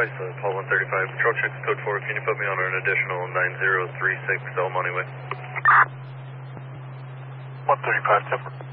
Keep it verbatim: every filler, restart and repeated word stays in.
Advice, uh, Paul one thirty-five. Patrol checks code four. Can you put me on an additional nine zero three six El Monte Way? one thirty-five, Temper.